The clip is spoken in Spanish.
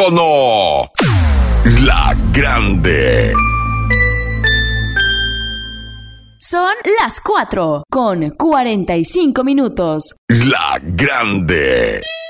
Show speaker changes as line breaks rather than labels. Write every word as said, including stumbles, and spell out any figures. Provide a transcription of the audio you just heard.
no? La Grande.
Son las cuatro con cuarenta y cinco minutos.
La Grande.